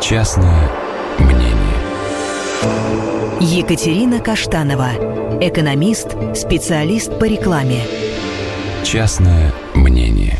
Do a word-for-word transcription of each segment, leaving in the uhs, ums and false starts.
Частное мнение. Екатерина Каштанова, экономист, специалист по рекламе. Частное мнение.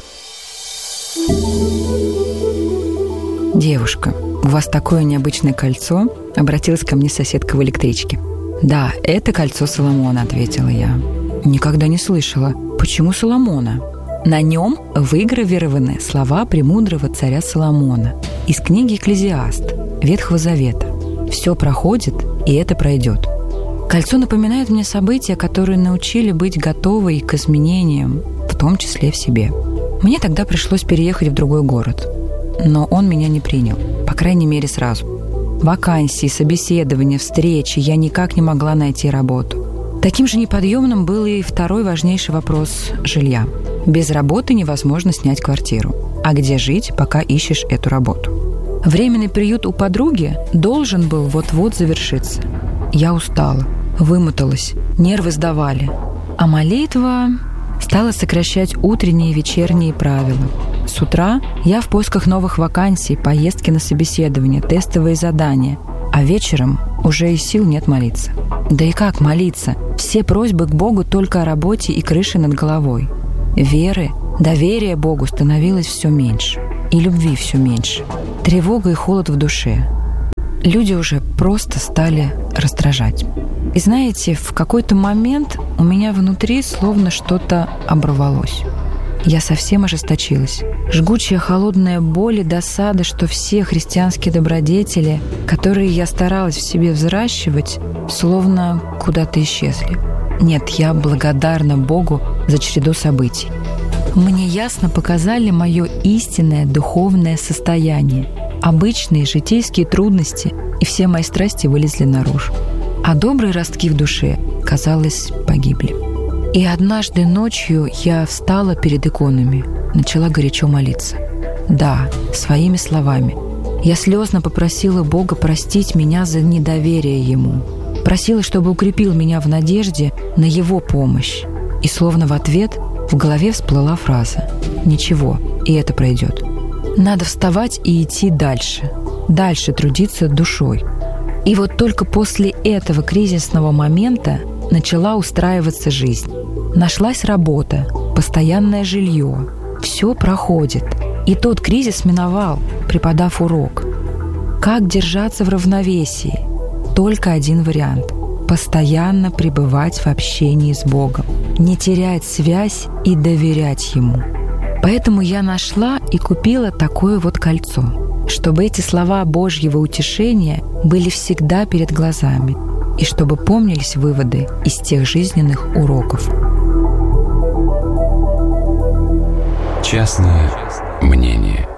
Девушка, у вас такое необычное кольцо? Обратилась ко мне соседка в электричке. Да, это кольцо Соломона, ответила я. Никогда не слышала. Почему Соломона? На нем выгравированы слова премудрого царя Соломона из книги «Экклезиаст» Ветхого Завета. Все проходит, и это пройдет. Кольцо напоминает мне события, которые научили быть готовой к изменениям, в том числе в себе. Мне тогда пришлось переехать в другой город, но он меня не принял, по крайней мере, сразу. Вакансии, собеседования, встречи, я никак не могла найти работу. Таким же неподъемным был и второй важнейший вопрос жилья. Без работы невозможно снять квартиру. А где жить, пока ищешь эту работу? Временный приют у подруги должен был вот-вот завершиться. Я устала, вымоталась, нервы сдавали. А молитва стала сокращать утренние и вечерние правила. С утра я в поисках новых вакансий, поездки на собеседование, тестовые задания. А вечером уже и сил нет молиться. Да и как молиться? Все просьбы к Богу только о работе и крыше над головой. Веры, доверия Богу становилось все меньше. И любви все меньше. Тревога и холод в душе. Люди уже просто стали раздражать. И знаете, в какой-то момент у меня внутри словно что-то оборвалось. Я совсем ожесточилась. Жгучая холодная боль и досада, что все христианские добродетели, которые я старалась в себе взращивать, словно куда-то исчезли. Нет, я благодарна Богу за череду событий. Мне ясно показали мое истинное духовное состояние. Обычные житейские трудности и все мои страсти вылезли наружу. А добрые ростки в душе, казалось, погибли. И однажды ночью я встала перед иконами, начала горячо молиться. Да, своими словами. Я слезно попросила Бога простить меня за недоверие Ему. Просила, чтобы укрепил меня в надежде на Его помощь. И словно в ответ в голове всплыла фраза: «Ничего, и это пройдет». Надо вставать и идти дальше. Дальше трудиться душой. И вот только после этого кризисного момента начала устраиваться жизнь. Нашлась работа, постоянное жилье. Все проходит. И тот кризис миновал, преподав урок. Как держаться в равновесии? Только один вариант – постоянно пребывать в общении с Богом, не терять связь и доверять Ему. Поэтому я нашла и купила такое вот кольцо, чтобы эти слова Божьего утешения были всегда перед глазами и чтобы помнились выводы из тех жизненных уроков. Частное мнение.